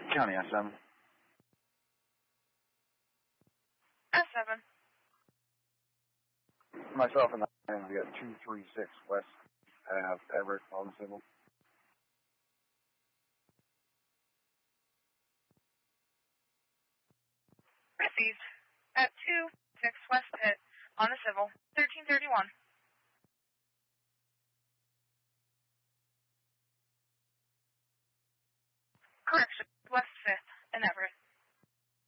County S7. S7. Myself and I got 236 West Ave, Everett, on the civil. Received. At 26 West Pitt, on the civil, 1331. Correction, West 5th, in Everett.